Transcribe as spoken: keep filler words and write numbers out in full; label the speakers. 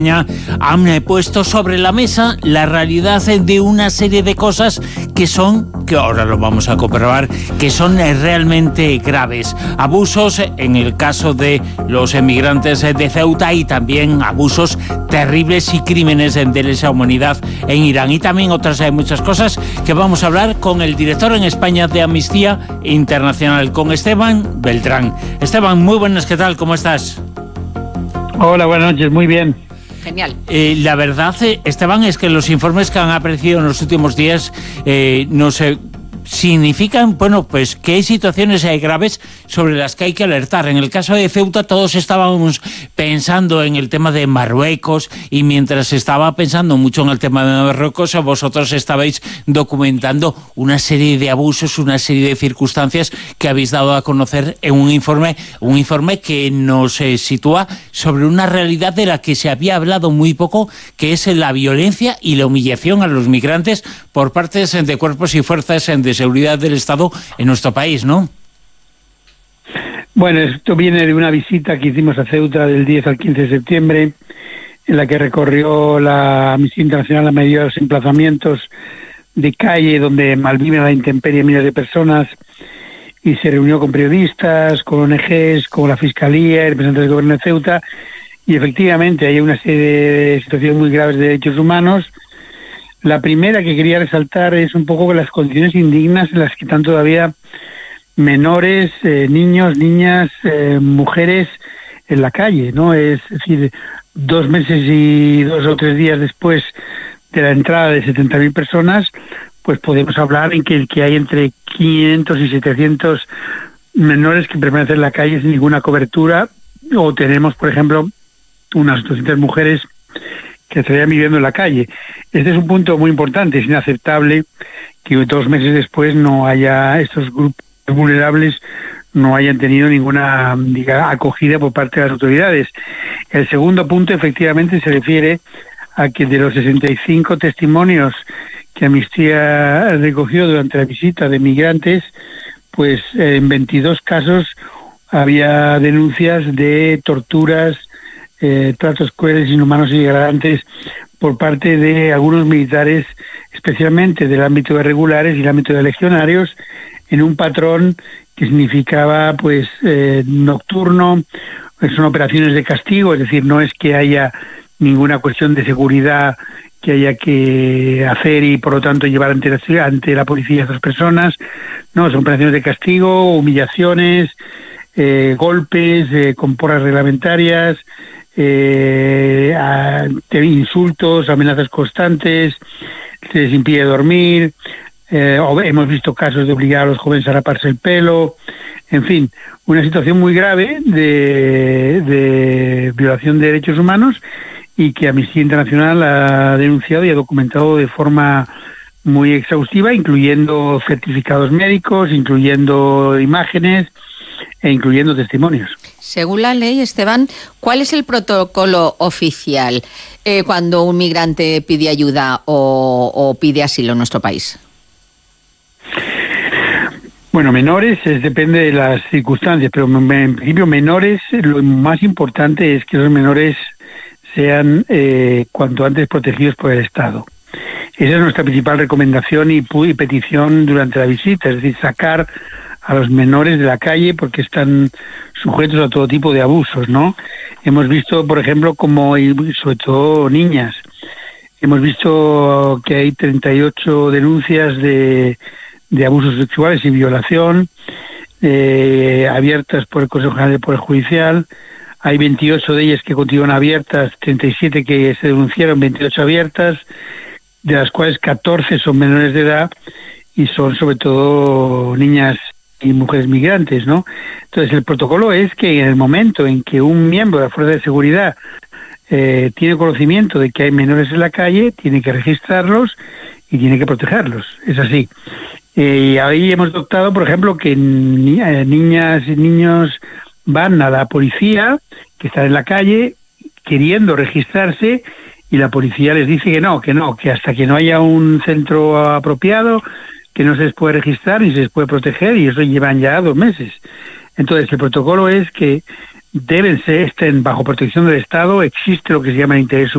Speaker 1: Han puesto sobre la mesa la realidad de una serie de cosas que son, que ahora lo vamos a comprobar, que son realmente graves. Abusos en el caso de los emigrantes de Ceuta y también abusos terribles y crímenes de lesa humanidad en Irán. Y también otras muchas cosas que vamos a hablar con el director en España de Amnistía Internacional, con Esteban Beltrán. Esteban, muy buenas, ¿qué tal? ¿Cómo estás?
Speaker 2: Hola, buenas noches, muy bien.
Speaker 1: Genial. Eh, la verdad, Esteban, es que los informes que han aparecido en los últimos días eh, no sé, significan, bueno, pues que hay situaciones eh, graves sobre las que hay que alertar. En el caso de Ceuta todos estábamos pensando en el tema de Marruecos, y mientras estaba pensando mucho en el tema de Marruecos, vosotros estabais documentando una serie de abusos, una serie de circunstancias que habéis dado a conocer en un informe, un informe que nos eh, sitúa sobre una realidad de la que se había hablado muy poco, que es la violencia y la humillación a los migrantes por parte de cuerpos y fuerzas de seguridad del Estado en nuestro país, ¿no?
Speaker 2: Bueno, esto viene de una visita que hicimos a Ceuta del diez al quince de septiembre, en la que recorrió la Amnistía Internacional a medio de los emplazamientos de calle donde malviven a la intemperie miles de personas, y se reunió con periodistas, con O N Ges, con la Fiscalía, representantes del gobierno de Ceuta, y efectivamente hay una serie de situaciones muy graves de derechos humanos. La primera que quería resaltar es un poco las condiciones indignas en las que están todavía menores, eh, niños, niñas, eh, mujeres en la calle, ¿no? Es decir, dos meses y dos o tres días después de la entrada de setenta mil personas, pues podemos hablar en que, que hay entre quinientos y setecientos menores que permanecen en la calle sin ninguna cobertura, o tenemos, por ejemplo, unas doscientas mujeres que estarían viviendo en la calle. Este es un punto muy importante. Es inaceptable que dos meses después no haya, estos grupos vulnerables no hayan tenido ninguna, digamos, acogida por parte de las autoridades. El segundo punto, efectivamente, se refiere a que de los sesenta y cinco testimonios que Amnistía recogió durante la visita de migrantes, pues en veintidós casos había denuncias de torturas, Eh, tratos crueles, inhumanos y degradantes por parte de algunos militares, especialmente del ámbito de regulares y el ámbito de legionarios, en un patrón que significaba pues eh, nocturno. Son operaciones de castigo, es decir, no es que haya ninguna cuestión de seguridad que haya que hacer y por lo tanto llevar ante la, ante la policía a estas personas. No, son operaciones de castigo, humillaciones, eh, golpes eh, con porras reglamentarias, Eh, a, insultos, amenazas constantes, se les impide dormir, eh, hemos visto casos de obligar a los jóvenes a raparse el pelo, en fin, una situación muy grave de, de violación de derechos humanos, y que Amnistía Internacional ha denunciado y ha documentado de forma muy exhaustiva, incluyendo certificados médicos, incluyendo imágenes e incluyendo testimonios.
Speaker 3: Según la ley, Esteban, ¿cuál es el protocolo oficial eh, cuando un migrante pide ayuda o, o pide asilo en nuestro país?
Speaker 2: Bueno, menores es, depende de las circunstancias, pero en principio menores, lo más importante es que los menores sean eh, cuanto antes protegidos por el Estado. Esa es nuestra principal recomendación y, y petición durante la visita, es decir, sacar a los menores de la calle porque están sujetos a todo tipo de abusos, ¿no? Hemos visto, por ejemplo, como, y sobre todo niñas, hemos visto que hay treinta y ocho denuncias de, de abusos sexuales y violación eh, abiertas por el Consejo General del Poder Judicial. Hay veintiocho de ellas que continúan abiertas, treinta y siete que se denunciaron, veintiocho abiertas, de las cuales catorce son menores de edad y son sobre todo niñas y mujeres migrantes, ¿no? Entonces el protocolo es que en el momento en que un miembro de la fuerza de seguridad eh, tiene conocimiento de que hay menores en la calle, tiene que registrarlos y tiene que protegerlos, es así. Eh, y ahí hemos adoptado, por ejemplo, que ni, eh, niñas y niños van a la policía, que están en la calle, queriendo registrarse, y la policía les dice que no, que no, que hasta que no haya un centro apropiado, que no se les puede registrar ni se les puede proteger, y eso llevan ya dos meses. Entonces el protocolo es que deben ser, estén bajo protección del Estado, existe lo que se llama el interés